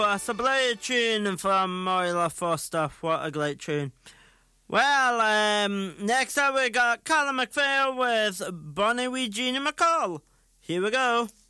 That's a brilliant tune from Moira Foster. What a great tune. Well, next up we got Colin McPhail with Bonnie Wee Jeannie McCall. Here we go.